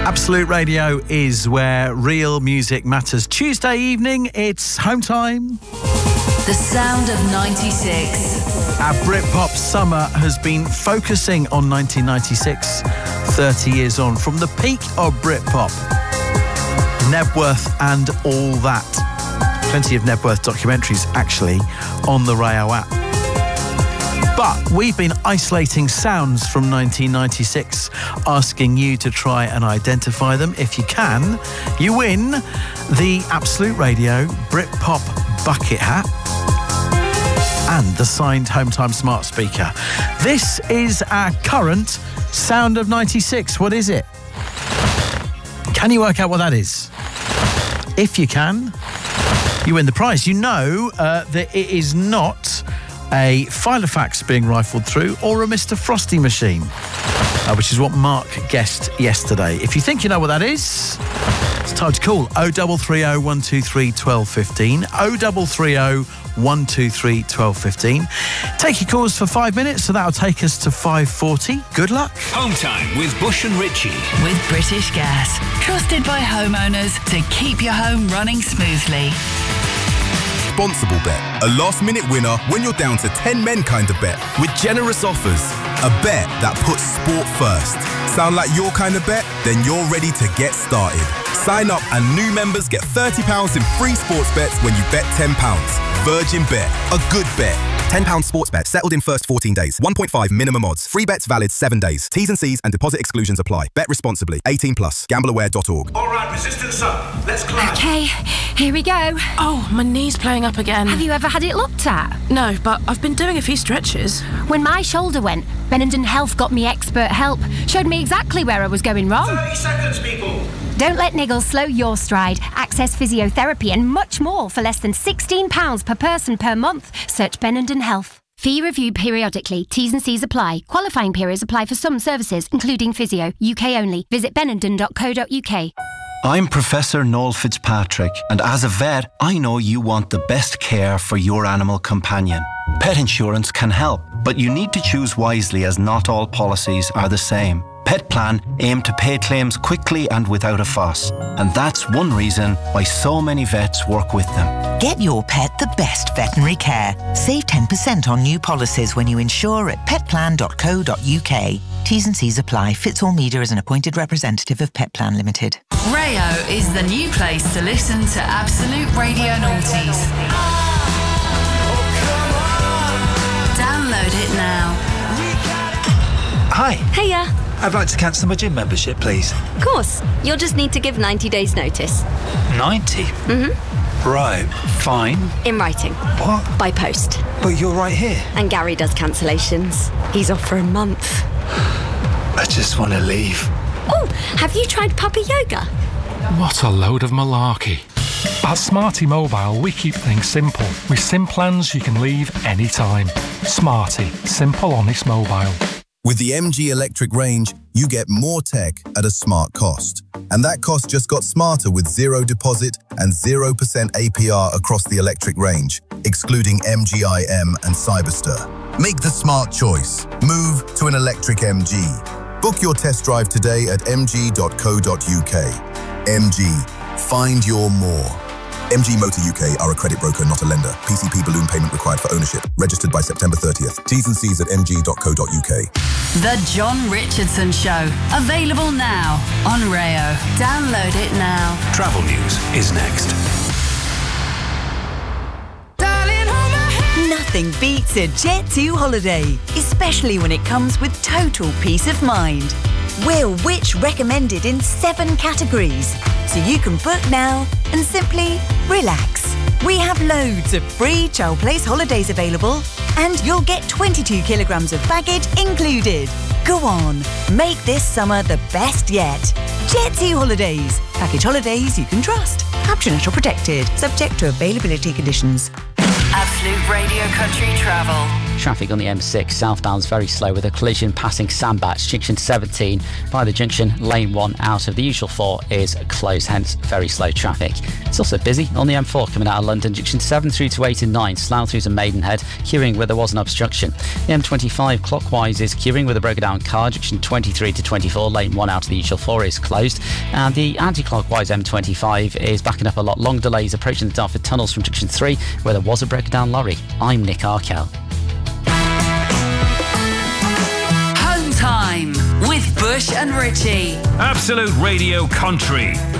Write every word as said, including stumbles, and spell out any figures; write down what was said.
Absolute Radio is where real music matters. Tuesday evening, it's home time. The sound of ninety-six. Our Britpop summer has been focusing on nineteen ninety-six, thirty years on, from the peak of Britpop. Nebworth and all that. Plenty of Nebworth documentaries, actually, on the Rayo app. But we've been isolating sounds from nineteen ninety-six, asking you to try and identify them. If you can, you win the Absolute Radio Britpop bucket hat and the signed Home Time smart speaker. This is our current sound of ninety-six. What is it? Can you work out what that is? If you can, you win the prize. You know uh, that it is not a Filofax being rifled through or a Mister Frosty machine, uh, which is what Mark guessed yesterday. If you think you know what that is, it's time to call oh double three oh, one two three, one two one five, oh double three oh, one two three, one two one five. Take your calls for five minutes, so that'll take us to five forty. Good luck. Home Time with Bush and Ritchie. With British Gas. Trusted by homeowners to keep your home running smoothly. Responsible bet. A last-minute winner when you're down to ten men kind of bet. With generous offers. A bet that puts sport first. Sound like your kind of bet? Then you're ready to get started. Sign up and new members get thirty pounds in free sports bets when you bet ten pounds. Virgin Bet. A good bet. ten pounds sports bet. Settled in first fourteen days. one point five minimum odds. Free bets valid seven days. T's and C's and deposit exclusions apply. Bet responsibly. eighteen plus. Gamble aware dot org. All right, resistance up. Let's climb. Okay, here we go. Oh, my knee's playing up again. Have you ever had it looked at? No, but I've been doing a few stretches. When my shoulder went, Benenden Health got me expert help. Showed me exactly where I was going wrong. thirty seconds, people. Don't let niggles slow your stride. Access physiotherapy and much more for less than sixteen pounds per person per month. Search Benenden Health. Fee reviewed periodically. T's and C's apply. Qualifying periods apply for some services, including physio. U K only. Visit benenden dot co dot U K. I'm Professor Noel Fitzpatrick, and as a vet, I know you want the best care for your animal companion. Pet insurance can help, but you need to choose wisely as not all policies are the same. Petplan aim to pay claims quickly and without a fuss, and that's one reason why so many vets work with them. Get your pet the best veterinary care. Save ten percent on new policies when you insure at petplan dot co dot U K. T's and C's apply. Fitz-all Media is an appointed representative of Petplan Limited. Rayo is the new place to listen to Absolute Radio Noughties. Download it now. Hi. Hiya. I'd like to cancel my gym membership, please. Of course. You'll just need to give ninety days notice. ninety? Mm-hmm. Right, fine. In writing. What? By post. But you're right here. And Gary does cancellations. He's off for a month. I just want to leave. Oh, have you tried puppy yoga? What a load of malarkey. At Smarty Mobile, we keep things simple. With SIM plans you can leave anytime. Smarty. Simple, honest mobile. With the M G Electric range, you get more tech at a smart cost. And that cost just got smarter with zero deposit and zero percent A P R across the electric range, excluding M G I M and Cyberster. Make the smart choice. Move to an electric M G. Book your test drive today at m g dot co dot U K. M G. Find your more. M G Motor U K are a credit broker, not a lender. P C P balloon payment required for ownership. Registered by September thirtieth. T's and C's at m g dot co dot U K. The John Richardson Show. Available now on Rayo. Download it now. Travel news is next. Nothing beats a Jet two holiday, especially when it comes with total peace of mind. We're Which recommended in seven categories, so you can book now and simply relax. We have loads of free Chow Place holidays available, and you'll get twenty-two kilograms of baggage included. Go on, make this summer the best yet. Jet two Holidays. Package holidays you can trust. Captionate or protected, subject to availability conditions. Absolute Radio Country Travel. traffic on the M six. Southbound's very slow with a collision passing Sandbach, junction seventeen. By the junction, lane one out of the usual four is closed, hence very slow traffic. It's also busy on the M four coming out of London, junction seven through to eight and nine, Slough through to Maidenhead, queuing where there was an obstruction. The M twenty-five clockwise is queuing with a broken down car, junction twenty-three to twenty-four, lane one out of the usual four is closed. And the anti-clockwise M twenty-five is backing up a lot. Long delays approaching the Dartford tunnels from junction three, where there was a broken down lorry. I'm Nick Arkell. Home time with Bush and Richie. Absolute Radio Country.